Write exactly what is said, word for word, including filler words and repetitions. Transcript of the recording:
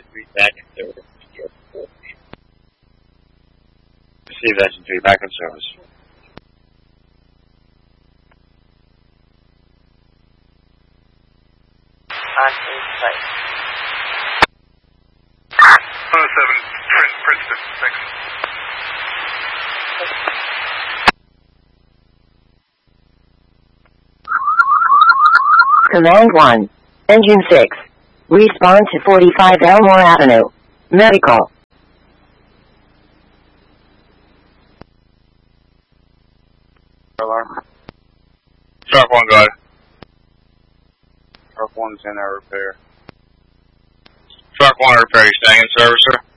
three back in service. Receive Engine three back in service. On site. one oh seven, Princeton, thanks. Command one. Engine six. Respond to forty-five Elmore Avenue. Medical. Alarm. Truck one, go ahead. Truck one's in our repair. Truck one repair, you staying in service, sir?